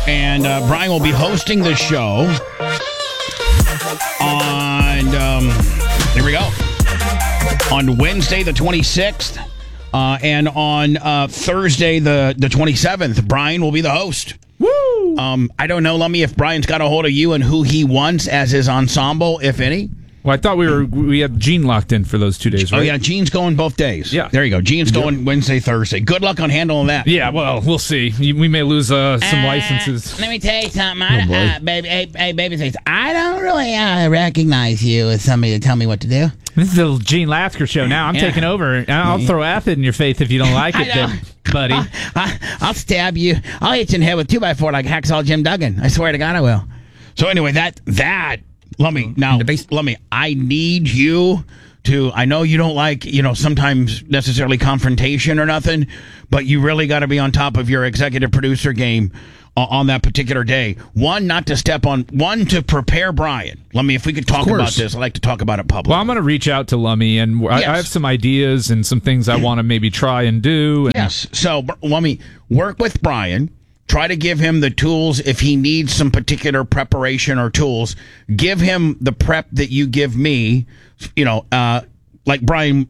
And Brian will be hosting the show on, here we go, on Wednesday the 26th. And on Thursday the 27th, Brian will be the host. Woo! I don't know, Lummy, if Brian's got a hold of you and who he wants as his ensemble, if any. Well, I thought we had Gene locked in for those 2 days, right? Oh, yeah, Gene's going both days. Yeah. There you go. Gene's going Wednesday, Thursday. Good luck on handling that. Yeah, well, we'll see. We may lose some licenses. Let me tell you something. Babyface, I don't really recognize you as somebody to tell me what to do. This is the Gene Lasker show now. I'm taking over. I'll throw acid in your face if you don't like it, buddy. I'll stab you. I'll hit you in the head with 2x4 like Hacksaw Jim Duggan. I swear to God I will. So anyway, that Lummy, I need you to, I know you don't like, sometimes necessarily confrontation or nothing, but you really got to be on top of your executive producer game on that particular day. One, not to step on, one, to prepare Brian. Lummy, if we could talk about this, I'd like to talk about it publicly. Well, I'm going to reach out to Lummy, and I have some ideas and some things I want to maybe try and do. And yes, so Lummy, work with Brian. Try to give him the tools if he needs some particular preparation or tools. Give him the prep that you give me. Like Brian,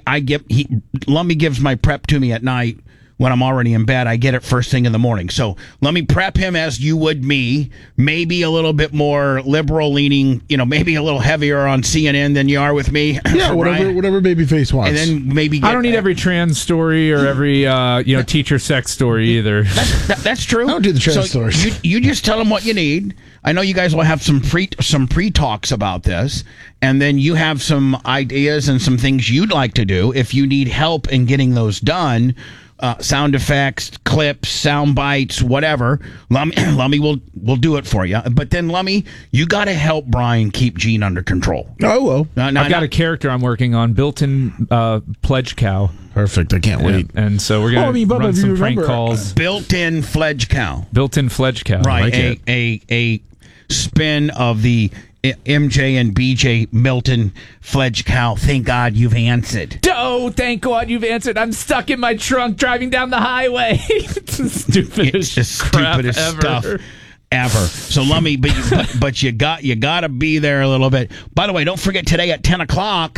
Lummy gives my prep to me at night when I'm already in bed. I get it first thing in the morning. So let me prep him as you would me. Maybe a little bit more liberal leaning. Maybe a little heavier on CNN than you are with me. Yeah, whatever Babyface wants. And then maybe I don't need every trans story or every teacher sex story either. That's true. I don't do the trans stories. You just tell him what you need. I know you guys will have some pre-talks about this, and then you have some ideas and some things you'd like to do. If you need help in getting those done, sound effects, clips, sound bites, whatever, Lummy will do it for you. But then, Lummy, you got to help Brian keep Gene under control. Oh, well. I've got a character I'm working on, built-in pledge cow. Perfect. I can't wait. And so we're going to run some prank calls. Built-in fledge cow. Built-in fledge cow. Right. Like a spin of the MJ and BJ Milton fledge cow. Thank God you've answered. Oh, thank God you've answered. I'm stuck in my trunk driving down the highway. It's the stupidest stuff ever. So Lummy, but you got to be there a little bit. By the way, don't forget today at 10 o'clock.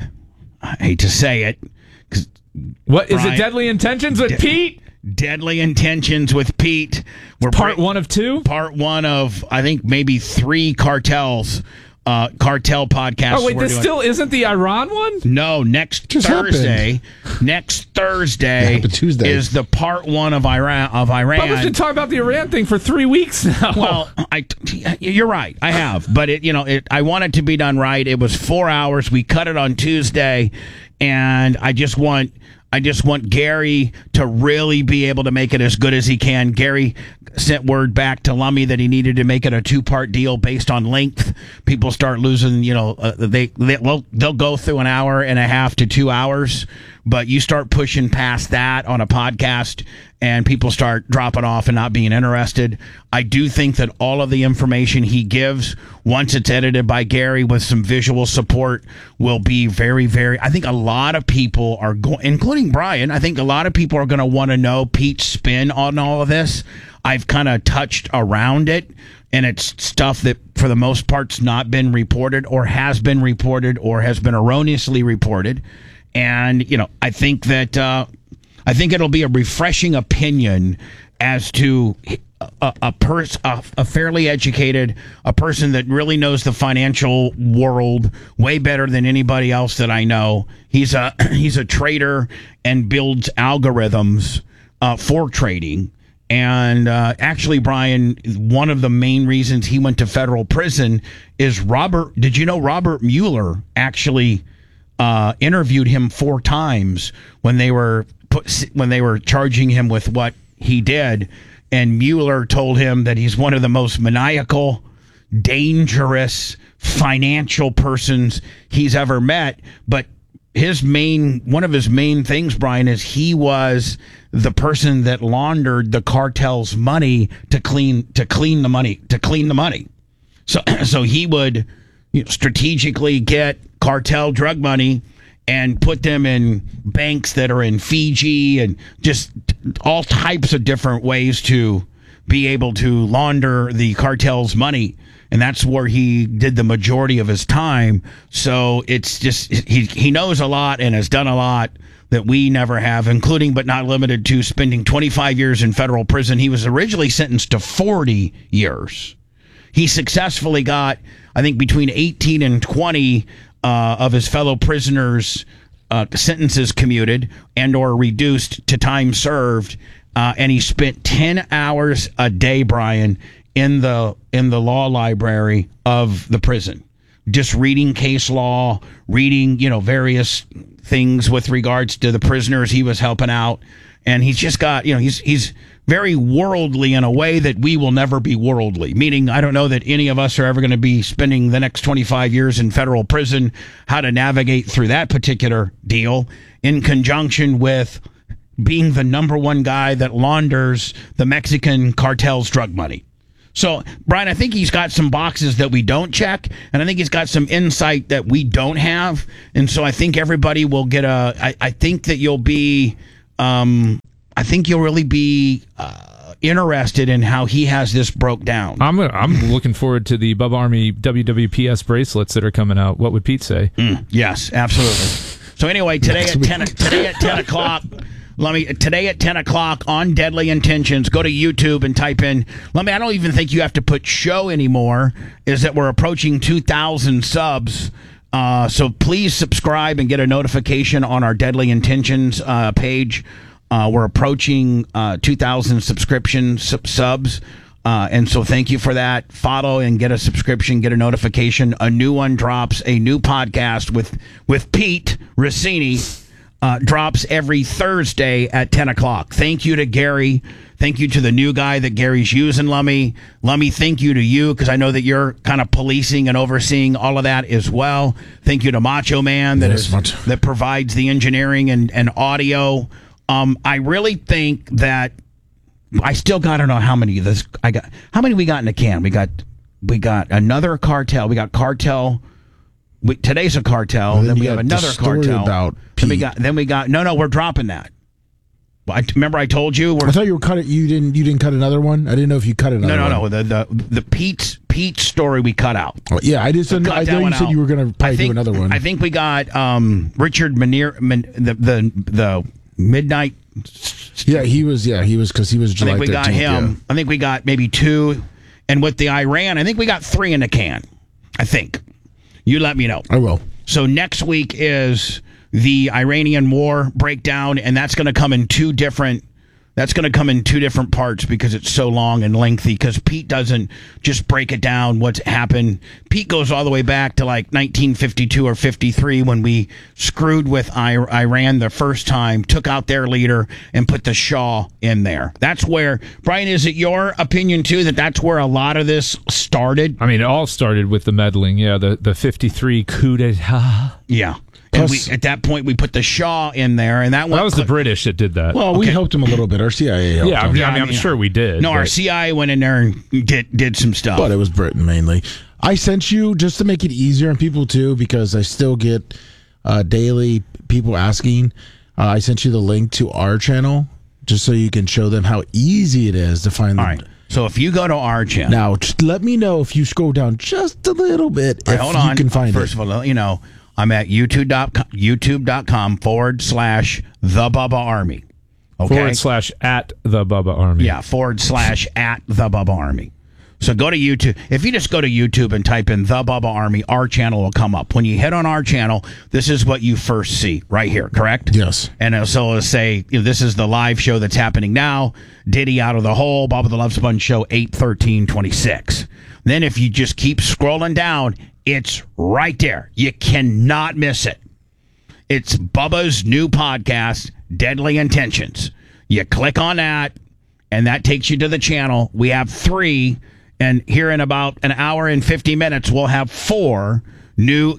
I hate to say it. What is it? Deadly Intentions with Pete? Deadly Intentions with Pete. We're part 1 of 2? Part 1 of, I think, maybe 3 cartel podcasts. Oh, wait, this still isn't the Iran one? No, next Thursday. Next Thursday is the part 1 of Iran. But we've been talking about the Iran thing for 3 weeks now. Well, you're right. I have. But, I want it to be done right. It was 4 hours. We cut it on Tuesday, and I just want Gary to really be able to make it as good as he can. Gary sent word back to Lummy that he needed to make it a 2-part deal based on length. People start losing, they'll go through an hour and a half to 2 hours, but you start pushing past that on a podcast and people start dropping off and not being interested. I do think that all of the information he gives, once it's edited by Gary with some visual support, will be very, very, I think a lot of people are going, including Brian, I think a lot of people are going to want to know Pete's spin on all of this. I've kind of touched around it, and it's stuff that for the most part's not been reported or has been reported or has been erroneously reported. And, I think that, I think it'll be a refreshing opinion as to a fairly educated, a person that really knows the financial world way better than anybody else that I know. He's a trader and builds algorithms for trading. And actually, Brian, one of the main reasons he went to federal prison is did you know Robert Mueller actually interviewed him 4 times when they were charging him with what he did, and Mueller told him that he's one of the most maniacal, dangerous financial persons he's ever met. But one of his main things, Brian, is he was the person that laundered the cartel's money to clean the money. So he would strategically get cartel drug money and put them in banks that are in Fiji and just all types of different ways to be able to launder the cartel's money. And that's where he did the majority of his time. So it's just, he knows a lot and has done a lot that we never have, including but not limited to spending 25 years in federal prison. He was originally sentenced to 40 years. He successfully got, I think, between 18 and 20 of his fellow prisoners' sentences commuted and or reduced to time served. And he spent 10 hours a day, Brian, in the law library of the prison, just reading case law, reading, various things with regards to the prisoners he was helping out. And he's just got, he's very worldly in a way that we will never be worldly, meaning I don't know that any of us are ever going to be spending the next 25 years in federal prison, how to navigate through that particular deal in conjunction with being the number one guy that launders the Mexican cartel's drug money. So, Brian, I think he's got some boxes that we don't check, and I think he's got some insight that we don't have. And so I think everybody will get I think that you'll be, I think you'll really be interested in how he has this broke down. I'm looking forward to the Bubba Army WWPS bracelets that are coming out. What would Pete say? Yes, absolutely. So anyway, today at 10 o'clock. Today at 10 o'clock on Deadly Intentions, go to YouTube and type in, I don't even think you have to put show anymore, is that we're approaching 2,000 subs. So please subscribe and get a notification on our Deadly Intentions page. We're approaching 2,000 subs. And so thank you for that. Follow and get a subscription, get a notification. A new one drops, a new podcast with Pete Rossini. Drops every Thursday at 10 o'clock. Thank you to Gary. Thank you to the new guy that Gary's using, Lummy. Lummy, thank you to you, because I know that you're kind of policing and overseeing all of that as well. Thank you to Macho Man that provides the engineering and audio. I really think that I still got to know how many of this I got. How many we got in the can? We got another cartel. We got cartel. Today's a cartel. Then we have another cartel. About then we got. No, we're dropping that. Remember I told you. I thought you were cutting. You didn't cut another one. I didn't know if you cut another. No. The Pete story we cut out. Oh, yeah, I just. I thought you said you were going to probably do another one. I think we got Richard Manier, the midnight. Yeah, he was because he was July 13th. I think we got him. Yeah. I think we got maybe 2, and with the Iran, I think we got 3 in the can. I think. You let me know. I will. So next week is the Iranian war breakdown, and that's going to come in 2 different. That's going to come in 2 different parts because it's so long and lengthy. Because Pete doesn't just break it down what's happened. Pete goes all the way back to like 1952 or 53 when we screwed with Iran the first time, took out their leader, and put the Shah in there. That's where, Brian, is it your opinion too that that's where a lot of this started? I mean, it all started with the meddling. Yeah, the 53 coup d'etat. Yeah. And at that point, we put the Shah in there, and that was the British that did that. Well, we helped him a little bit. Our CIA helped him. I'm sure we did. No, our CIA went in there and did some stuff. But it was Britain mainly. I sent you, just to make it easier on people too, because I still get daily people asking. I sent you the link to our channel, just so you can show them how easy it is to find them. All right. So if you go to our channel. Now, just let me know if you scroll down just a little bit, if you can find it. First of all, I'm at youtube.com / The Bubba Army. Okay? / at The Bubba Army. Yeah, / at The Bubba Army. So go to YouTube. If you just go to YouTube and type in The Bubba Army, our channel will come up. When you hit on our channel, this is what you first see right here, correct? Yes. And so it'll say, this is the live show that's happening now. Diddy Out of the Hole, Bubba the Love Sponge Show, 8/13/26. Then if you just keep scrolling down, it's right there. You cannot miss it. It's Bubba's new podcast, Deadly Intentions. You click on that, and that takes you to the channel. We have 3, and here in about an hour and 50 minutes, we'll have 4 new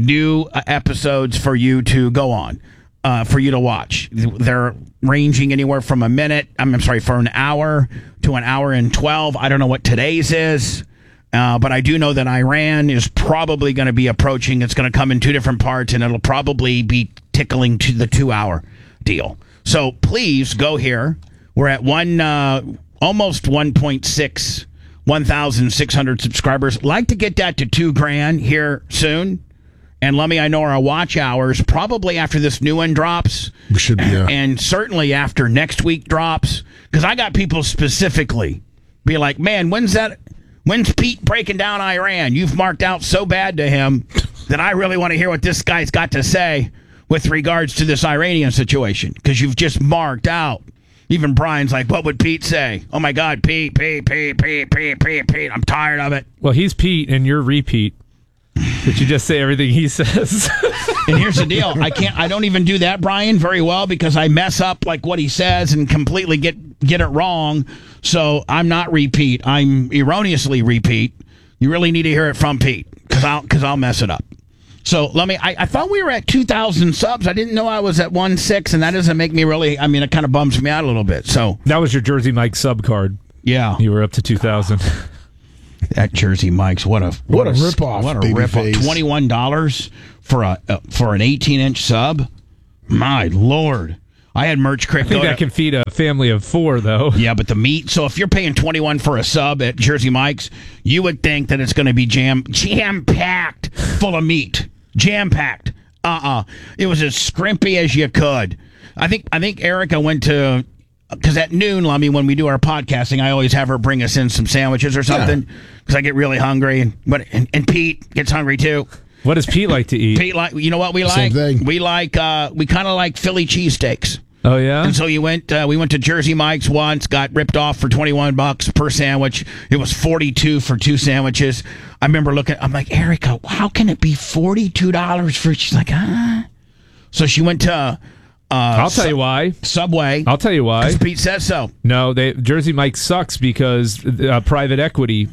episodes for you to go on, for you to watch. They're ranging anywhere from for an hour to an hour and 12. I don't know what today's is. But I do know that Iran is probably going to be approaching. It's going to come in 2 different parts, and it'll probably be tickling to the 2-hour deal. So please go here. We're at almost 1,600 subscribers. Like to get that to $2,000 here soon. And Lummy, I know our watch hours probably after this new one drops. We should be, yeah. And certainly after next week drops. Because I got people specifically be like, man, when's Pete breaking down Iran? You've marked out so bad to him that I really want to hear what this guy's got to say with regards to this Iranian situation. Because you've just marked out. Even Brian's like, what would Pete say? Oh, my God, Pete. I'm tired of it. Well, he's Pete and you're repeat. But you just say everything he says. And here's the deal. I don't even do that, Brian, very well because I mess up like what he says and completely get it wrong. So I'm not repeat. I'm erroneously repeat. You really need to hear it from Pete because I'll mess it up. So I thought we were at 2,000 subs. I didn't know I was at 1.6, and that doesn't make me really, it kind of bums me out a little bit. So that was your Jersey Mike sub card. Yeah. You were up to 2,000. That Jersey Mike's what a ripoff! What a ripoff! $21 for an 18-inch sub. My Lord! I had Merch Crick. I think that can feed a family of 4, though. Yeah, but the meat. So if you're paying $21 for a sub at Jersey Mike's, you would think that it's going to be jam packed full of meat, jam packed. It was as scrimpy as you could. I think Erica went to. Because at noon, Lummy, when we do our podcasting, I always have her bring us in some sandwiches or something because I get really hungry. And Pete gets hungry too. What does Pete like to eat? Pete you know what we like? Same thing. We kind of like Philly cheesesteaks. Oh yeah. And so we went to Jersey Mike's once, got ripped off for $21 per sandwich. It was $42 for 2 sandwiches. I remember I'm like, Erica, how can it be $42 for? She's like, So she went to. I'll tell you why. Subway. I'll tell you why. Because Pete says so. No, Jersey Mike sucks because private equity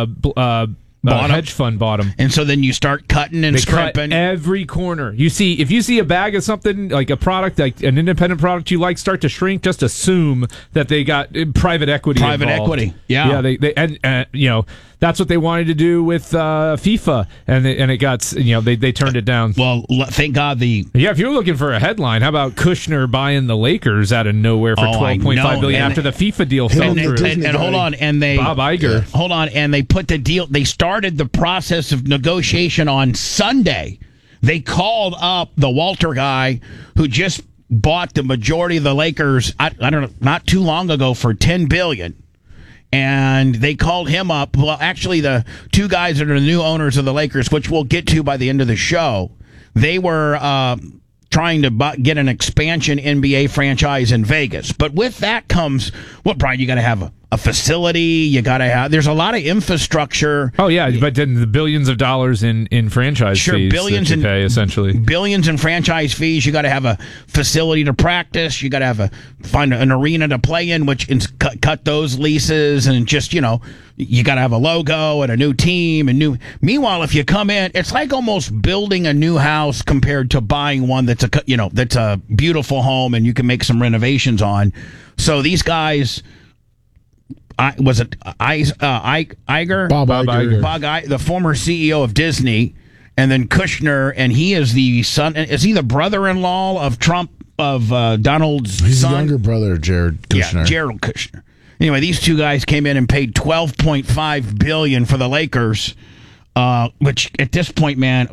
hedge fund bought them. And so then you start cutting and scraping. Cut every corner. If you see a bag of something, like a product, like an independent product you like, start to shrink, just assume that they got private equity involved. Equity, yeah. Yeah, that's what they wanted to do with FIFA, and it got, they turned it down. Well, thank God if you're looking for a headline, how about Kushner buying the Lakers out of nowhere for $12.5 billion after the FIFA deal fell through? And hold on, Bob Iger. Hold on, and they put the deal. They started the process of negotiation on Sunday. They called up the Walter guy who just bought the majority of the Lakers. I don't know, not too long ago for $10 billion. And they called him up. Well, actually, the 2 guys that are the new owners of the Lakers, which we'll get to by the end of the show, they were trying to get an expansion NBA franchise in Vegas. But with that comes, Brian, you got to have a facility. You got to have. There's a lot of infrastructure. Oh yeah, but then the billions of dollars in franchise fees billions that you pay, essentially. Billions in franchise fees. You got to have a facility to practice. You got to find an arena to play in, which cut those leases, and just you got to have a logo and a new team and new. Meanwhile, if you come in, it's like almost building a new house compared to buying one that's a beautiful home and you can make some renovations on. So these guys. Iger? Bob Iger. The former CEO of Disney, and then Kushner, and he is the son. Is he the brother-in-law of Trump, of Donald's He's son? the younger brother of Jared Kushner. Yeah, Jared Kushner. Anyway, these 2 guys came in and paid $12.5 billion for the Lakers, which at this point, man,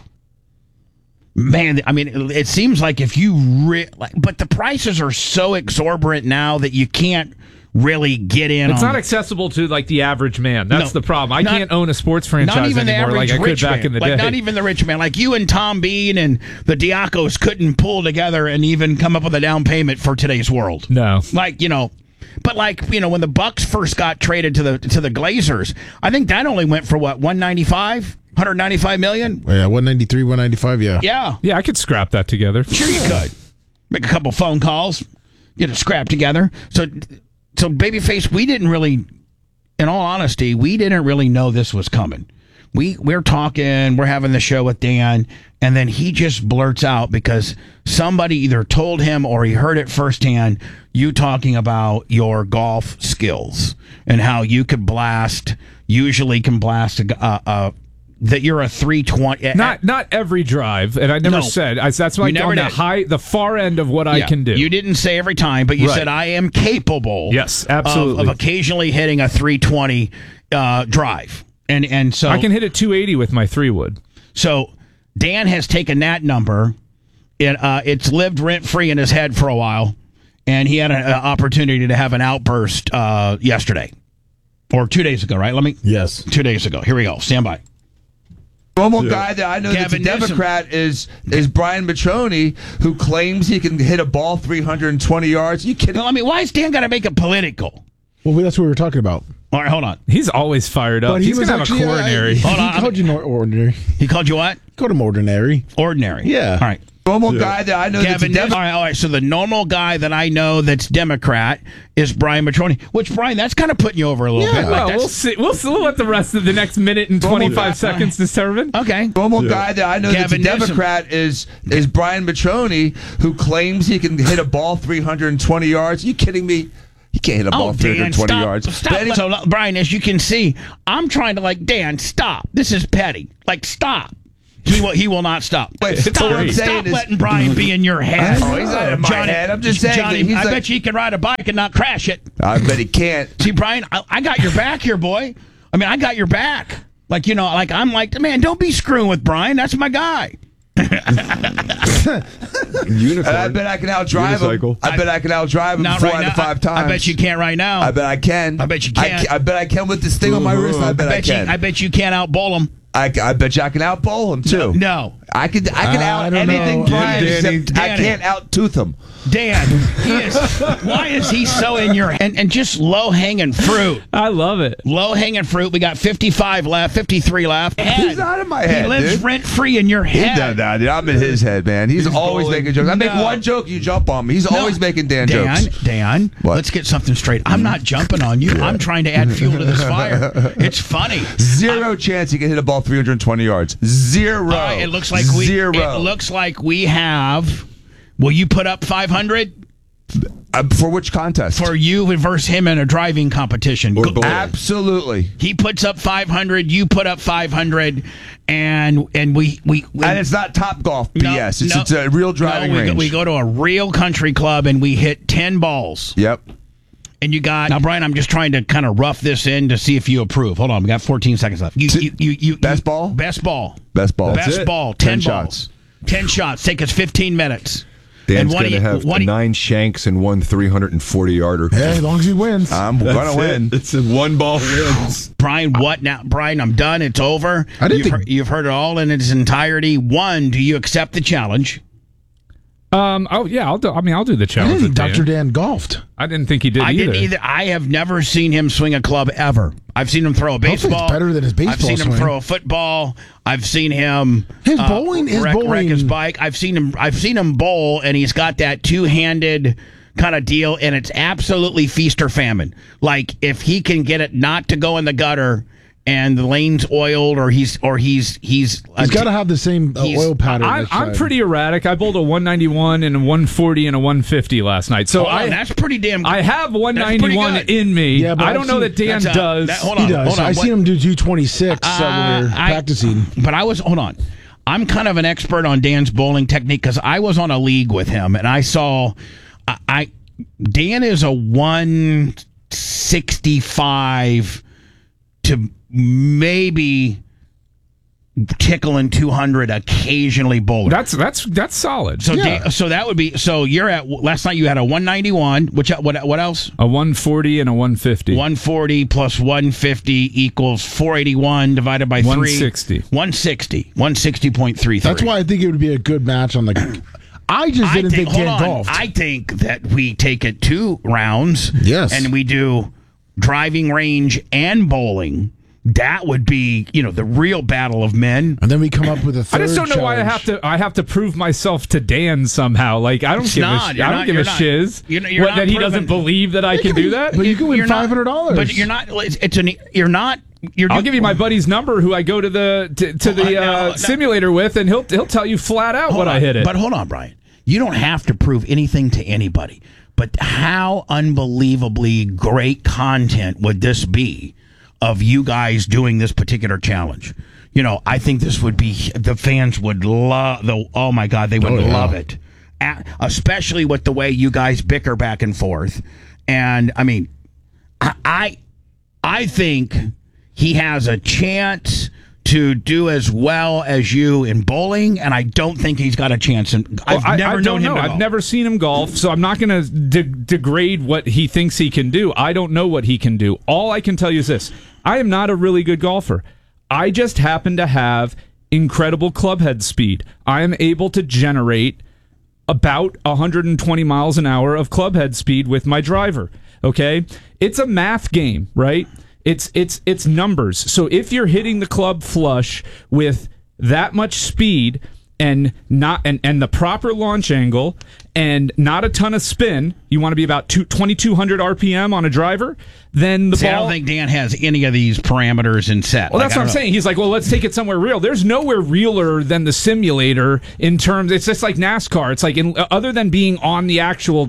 it seems like if you but the prices are so exorbitant now that you can't really get in. It's not accessible to like the average man. That's the problem. I can't own a sports franchise anymore like I could back in the day. Not even the rich man. Like you and Tom Bean and the Diacos couldn't pull together and even come up with a down payment for today's world. No. But when the Bucks first got traded to the Glazers, I think that only went for what, 195 million? Yeah, 193, 195, yeah. Yeah. Yeah, I could scrap that together. Sure you could. Make a couple phone calls, get it scrapped together. So Babyface, we didn't really, in all honesty, know this was coming. We're talking, we're having the show with Dan, and then he just blurts out because somebody either told him or he heard it firsthand, you talking about your golf skills and how you could usually can blast a that you're a 320. Not every drive, and I never said that's like on the far end of what I can do. You didn't say every time, but you said I am capable. Yes, absolutely. Of occasionally hitting a 320 drive, and so I can hit a 280 with my 3-wood. So Dan has taken that number. It's lived rent free in his head for a while, and he had an opportunity to have an outburst yesterday or 2 days ago. Right? Yes, 2 days ago. Here we go. Stand by. Normal guy that I know that's a Democrat is Brian Matroni, who claims he can hit a ball 320 yards. You kidding? No, why is Dan got to make it political? Well, that's what we were talking about. All right, hold on. He's always fired up. But He's going to have a coronary. Hold on. He called you ordinary. He called you what? Called him ordinary. Ordinary. Yeah. All right. Normal guy that I know that's a Democrat. All right. So the normal guy that I know that's Democrat is Brian Matroni. Which, Brian, that's kind of putting you over a little bit. Well, we'll see. We'll let the rest of the next minute and 25 seconds determine. Okay. Normal guy that I know that's a Democrat is Brian Matroni, who claims he can hit a ball 320 yards. You kidding me? He can't hit a ball 320 yards. Stop. So, Brian, as you can see, I'm trying to Dan, stop. This is petty. Stop. He will not stop. Wait, stop letting Brian be in your head. Oh, he's not in my head. I'm just saying. Johnny, I bet you he can ride a bike and not crash it. I bet he can't. See, Brian, I got your back here, boy. I got your back. Man, don't be screwing with Brian. That's my guy. I bet I can outdrive him. I bet I can outdrive him 4 out of 5 times. I bet you can't right now. I bet I can. I bet you can. I bet I can with this thing on my wrist. I can. I bet you can't outbowl him. I bet you I can outbowl him too. No. I can out anything Brian, except I can't out-tooth him. Dan, why is he so in your head? And just low-hanging fruit. I love it. Low-hanging fruit. We got 55 left, 53 left. He's not in my head, He lives rent-free in your head. Dude, I'm in his head, man. He's always making jokes. I make one joke, you jump on me. He's always making jokes. Dan, let's get something straight. I'm not jumping on you. I'm trying to add fuel to this fire. It's funny. Zero chance he can hit a ball 320 yards. Zero. It looks like we have. Will you put up 500? For which contest? For you versus him in a driving competition. Absolutely. He puts up 500. You put up 500, and we and it's not Top Golf BS. It's a real driving range. We go to a real country club and we hit 10 balls. Yep. And you got now, Brian. I'm just trying to kind of rough this in to see if you approve. Hold on, we got 14 seconds left. Best ball. 10 shots. 10 shots. Take us 15 minutes. Dan's going to have 9 shanks and 1 340-yarder. Yeah, as long as he wins. I'm going to win. It's a 1-ball wins. Brian, what now? Brian, I'm done. It's over. You've heard it all in its entirety. One, do you accept the challenge? Oh yeah, I'll do. I'll do the challenge. I didn't think Dr. Dan golfed. I didn't think he did. I didn't either. I have never seen him swing a club ever. I've seen him throw a baseball. It's better than his baseball. I've seen him throw a football. I've seen him wreck his bike. I've seen him bowl, and he's got that two-handed kind of deal, and it's absolutely feast or famine. Like if he can get it not to go in the gutter, and the lane's oiled, or he's got to have the same oil pattern. I'm pretty erratic. I bowled a 191 and a 140 and a 150 last night. So that's pretty damn good. I have 191 in me. Yeah, but I don't know that Dan does. He does. I seen him do 226 when we were practicing. But hold on. I'm kind of an expert on Dan's bowling technique because I was on a league with him, and I saw Dan is a 165 to maybe tickling 200 occasionally bowler. That's solid. So so that would be you're at last night you had a 191. What else? A 140 and a 150. 140 plus 150 equals 481 divided by 160. 160.33. That's why I think it would be a good match on the. I just didn't think Dan golfed. I think that we take it 2 rounds. Yes, and we do driving range and bowling. That would be, the real battle of men. And then we come up with a third. I just don't know why I have to prove myself to Dan somehow. Like I don't give a shiz that he doesn't believe that I can do that. But you can win $500. But you're not. I'll give you my buddy's number, who I go to the simulator with, and he'll tell you flat out what I hit it. But hold on, Brian. You don't have to prove anything to anybody. But how unbelievably great content would this be of you guys doing this particular challenge. You know, I think this would be, the fans would love, oh my God, they would love it. Especially with the way you guys bicker back and forth. And, I mean, I think he has a chance to do as well as you in bowling, and I don't think he's got a chance. I've never known him. I've never seen him golf, so I'm not going to degrade what he thinks he can do. I don't know what he can do. All I can tell you is this: I am not a really good golfer. I just happen to have incredible clubhead speed. I am able to generate about 120 miles an hour of clubhead speed with my driver. Okay, it's a math game, right? It's numbers. So if you're hitting the club flush with that much speed and the proper launch angle and not a ton of spin, you want to be about 2,200 RPM on a driver, then the ball... I don't think Dan has any of these parameters in set. Well, that's what I'm saying. He's like, well, let's take it somewhere real. There's nowhere realer than the simulator in terms... It's just like NASCAR. It's like, other than being on the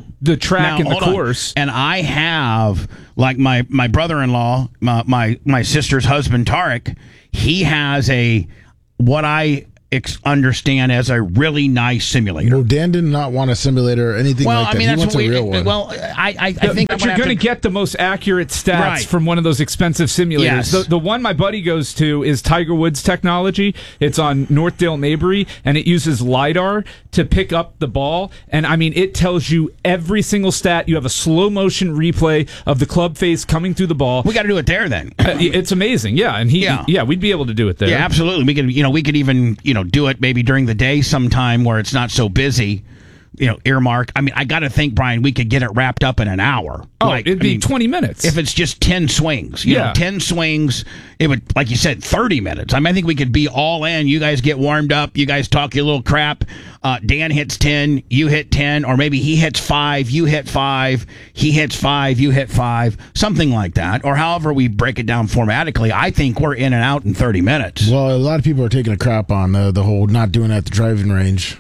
track and the course. And I have, like my brother-in-law, my sister's husband, Tarek, he has what I understand as a really nice simulator. Well, Dan did not want a simulator or anything like that. He wants a real one. Well, I think but you're going to get the most accurate stats from one of those expensive simulators. Yes. The one my buddy goes to is Tiger Woods technology. It's on Northdale Mabry, and it uses LiDAR to pick up the ball. And, I mean, it tells you every single stat. You have a slow-motion replay of the club face coming through the ball. We got to do it there, then. It's amazing, yeah. And we'd be able to do it there. Yeah, absolutely. We could even do it maybe during the day sometime where it's not so busy. Earmark. I mean, I got to think, Brian, we could get it wrapped up in an hour. Oh, it'd be 20 minutes. If it's just 10 swings. You know, 10 swings, it would, like you said, 30 minutes. I mean, I think we could be all in. You guys get warmed up. You guys talk your little crap. Dan hits 10, you hit 10, or maybe he hits 5, you hit 5, he hits 5, you hit 5, something like that. Or however we break it down formatically, I think we're in and out in 30 minutes. Well, a lot of people are taking a crap on the whole not doing it at the driving range.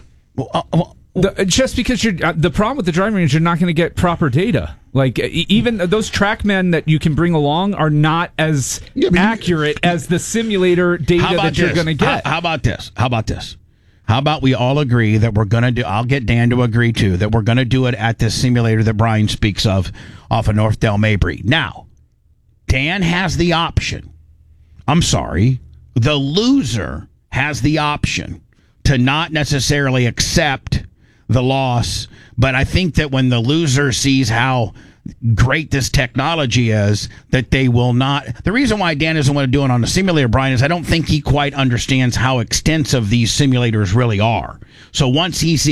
Just because the problem with the driving range, you're not going to get proper data. Like, even those TrackMan that you can bring along are not as accurate as the simulator data that you're going to get. How about this? How about we all agree that we're going to do, I'll get Dan to agree too, that we're going to do it at this simulator that Brian speaks of off of Northdale Mabry. Now, Dan has the option. I'm sorry. The loser has the option to not necessarily accept the loss, but I think that when the loser sees how great this technology is, that they will not. The reason why Dan doesn't want to do it on a simulator, Brian, is I don't think he quite understands how extensive these simulators really are. So once he's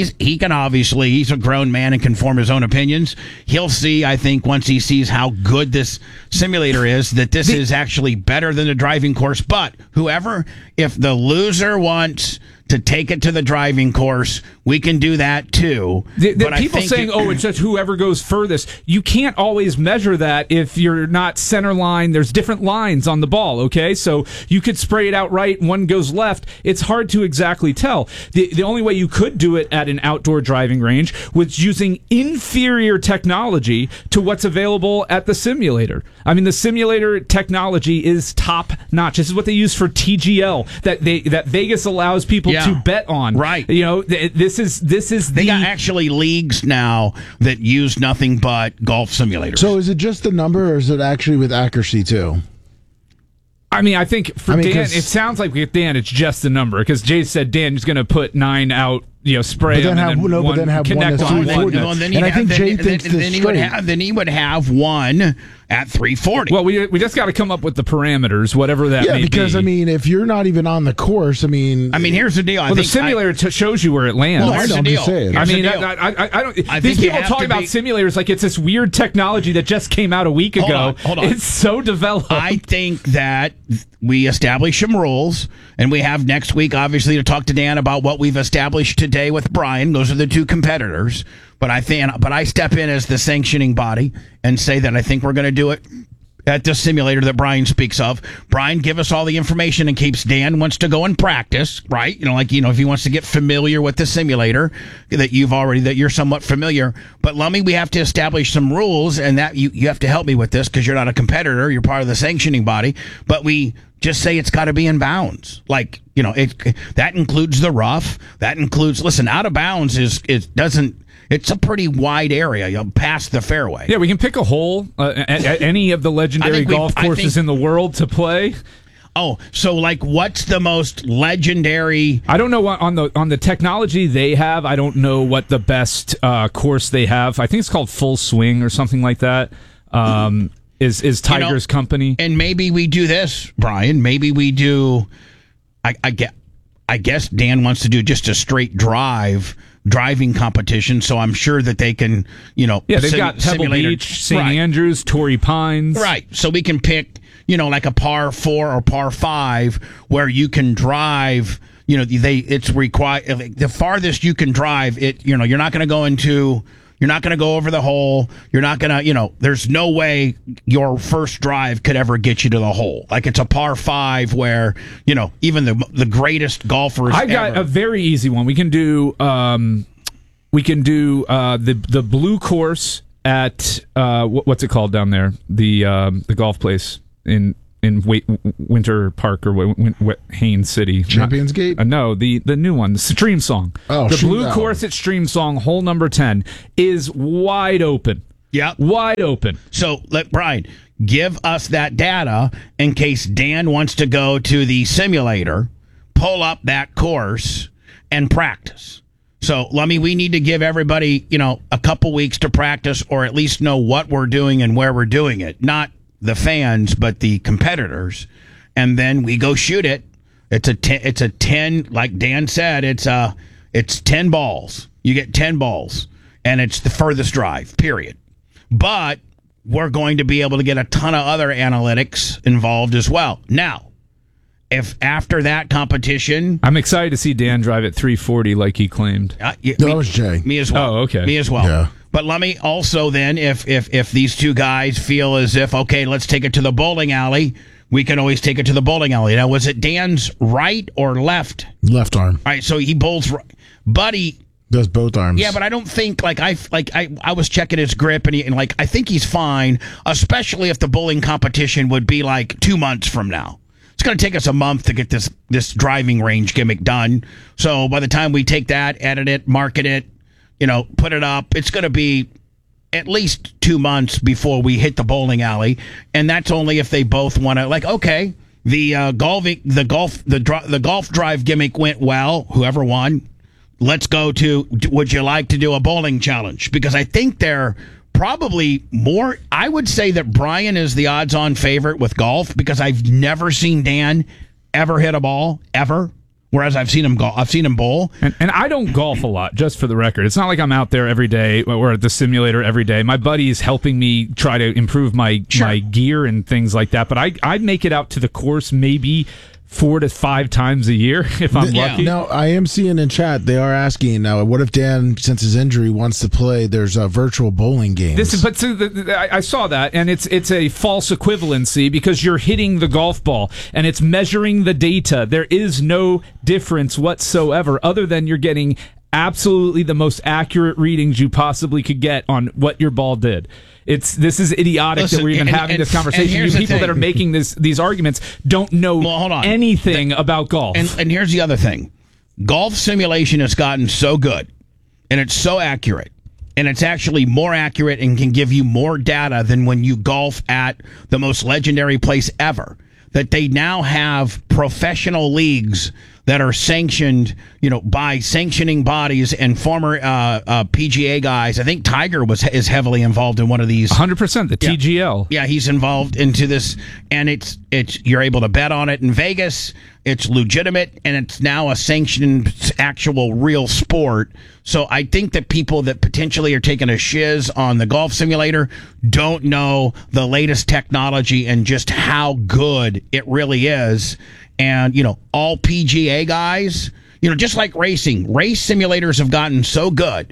a grown man and can form his own opinions. He'll see, I think, once he sees how good this simulator is, that this is actually better than the driving course. But if the loser wants to take it to the driving course, we can do that too. But people saying, it's just whoever goes furthest. You can't always measure that if you're not center line. There's different lines on the ball, okay? So you could spray it out right and one goes left. It's hard to exactly tell. The only way you could do it at an outdoor driving range was using inferior technology to what's available at the simulator. I mean, the simulator technology is top notch. This is what they use for TGL that Vegas allows people to bet on. Right. This is they got actually leagues now that use nothing but golf simulators. So is it just the number, or is it actually with accuracy too? I mean, I think Dan, it sounds like with Dan, it's just the number, because Jay said Dan is going to put 9 out, spray them, but then have connect one on one. And I think Jay thinks then he would have one at 340. Well, we just got to come up with the parameters, whatever that may be. Yeah, because, I mean, if you're not even on the course, I mean, here's the deal. The simulator shows you where it lands. Well, I'm just saying. I mean, I don't. These people talk about simulators like it's this weird technology that just came out a week ago. Hold on. It's so developed. I think that we establish some rules, and we have next week, obviously, to talk to Dan about what we've established today with Brian. Those are the two competitors. But I step in as the sanctioning body and say that I think we're going to do it at this simulator that Brian speaks of. Brian, give us all the information in case Dan wants to go and practice, right? If he wants to get familiar with the simulator that you're somewhat familiar. But Lummy, we have to establish some rules, and that you have to help me with this because you're not a competitor. You're part of the sanctioning body. But we just say it's got to be in bounds. That includes the rough. That includes, listen, out of bounds it's a pretty wide area, past the fairway. Yeah, we can pick a hole at any of the legendary golf courses in the world to play. Oh, so what's the most legendary? I don't know what on the technology they have. I don't know what the best course they have. I think it's called Full Swing or something like that. Is Tiger's company? And maybe we do this, Brian. Maybe we do. I guess Dan wants to do just a straight driving competition, so I'm sure that they can, they've got Pebble Beach, St. Andrews, Torrey Pines. Right. So we can pick, like a par 4 or par 5 where you can drive, it's required, the farthest you can drive it, you're not going to go over the hole. You're not going to, there's no way your first drive could ever get you to the hole. It's a par 5 where, even the greatest golfers I got a very easy one. We can do the blue course at what's it called down there? The golf place in Winter Park or Haines City. Champions Gate? No, the new one, the Stream Song. Oh, the blue course at Stream Song, hole number 10, is wide open. Yeah. Wide open. So, Brian, give us that data in case Dan wants to go to the simulator, pull up that course, and practice. So, Lummy, we need to give everybody, a couple weeks to practice or at least know what we're doing and where we're doing it. Not the fans, but the competitors, and then we go shoot it. It's a 10, like Dan said, it's 10 balls. You get 10 balls, and it's the furthest drive, period. But we're going to be able to get a ton of other analytics involved as well. Now, if after that competition, I'm excited to see Dan drive at 340 like he claimed. That was Jay. Me as well. Oh, okay. Me as well. Yeah. But let me also then, if these two guys feel as if, okay, let's take it to the bowling alley, we can always take it to the bowling alley. Now, was it Dan's right or left? Left arm. All right, so he bowls right. Buddy does both arms. Yeah, but I don't think I was checking his grip and I think he's fine, especially if the bowling competition would be 2 months from now. It's going to take us a month to get this driving range gimmick done. So by the time we take that, edit it, market it, put it up, it's going to be at least 2 months before we hit the bowling alley, and that's only if they both want to. Okay, the golf drive gimmick went well. Whoever won, let's go to. Would you like to do a bowling challenge? Because I think they're probably more. I would say that Brian is the odds-on favorite with golf because I've never seen Dan ever hit a ball ever. Whereas I've seen him bowl. And I don't golf a lot, just for the record. It's not like I'm out there every day or at the simulator every day. My buddy is helping me try to improve my gear and things like that. But I'd make it out to the course maybe 4 to 5 times a year if I'm lucky. Now, I am seeing in chat, they are asking, what if Dan, since his injury, wants to play? There's a virtual bowling game. I saw that, and it's a false equivalency because you're hitting the golf ball, and it's measuring the data. There is no difference whatsoever other than you're getting absolutely the most accurate readings you possibly could get on what your ball did. This is idiotic that we're even having this conversation. You people that are making these arguments don't know anything about golf. And here's the other thing. Golf simulation has gotten so good, and it's so accurate, and it's actually more accurate and can give you more data than when you golf at the most legendary place ever, that they now have professional leagues that are sanctioned, by sanctioning bodies and former PGA guys. I think Tiger is heavily involved in one of these. 100%, the TGL. Yeah, he's involved into this, and it's you're able to bet on it in Vegas. It's legitimate, and it's now a sanctioned, actual, real sport. So I think that people that potentially are taking a shiz on the golf simulator don't know the latest technology and just how good it really is. And, all PGA guys, just like racing, race simulators have gotten so good.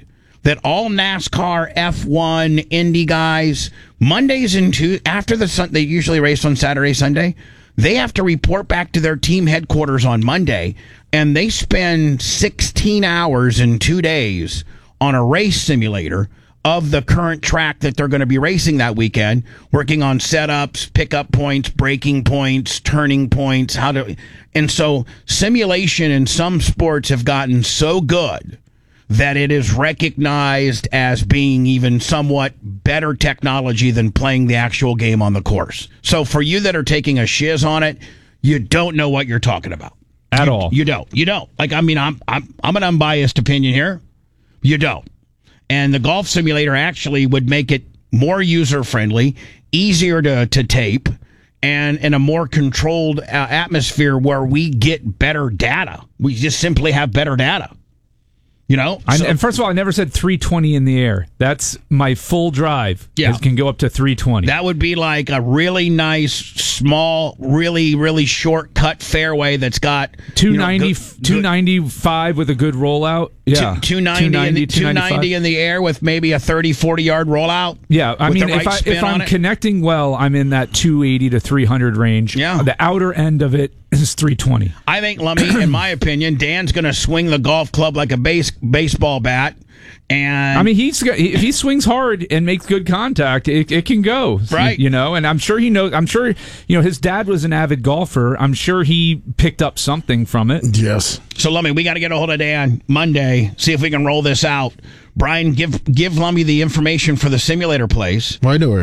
that all NASCAR, F1, Indy guys, Mondays and after they usually race on Saturday, Sunday, they have to report back to their team headquarters on Monday, and they spend 16 hours in 2 days on a race simulator of the current track that they're going to be racing that weekend, working on setups, pickup points, braking points, turning points, and so simulation in some sports have gotten so good that it is recognized as being even somewhat better technology than playing the actual game on the course. So for you that are taking a shiz on it, you don't know what you're talking about at all. You don't. Like, I mean, I'm an unbiased opinion here. You don't. And the golf simulator actually would make it more user-friendly, easier to tape, and in a more controlled atmosphere where we get better data. We just simply have better data. And first of all, I never said 320 in the air. That's my full drive. Yeah. It can go up to 320. That would be like a really nice, small, really, really short cut fairway that's got 295 with a good rollout. Yeah. 290 in the air with maybe a 30, 40-yard rollout. Yeah. I mean, if I'm connecting well, I'm in that 280 to 300 range. Yeah. The outer end of it is 320. I think, Lummy, in my opinion, Dan's going to swing the golf club like a baseball bat. And I mean, if he swings hard and makes good contact, it can go, right? And I'm sure he knows. I'm sure his dad was an avid golfer. I'm sure he picked up something from it. Yes. So, Lummy, we got to get a hold of Dan Monday, see if we can roll this out. Brian, give Lummy the information for the simulator place. Well, I know where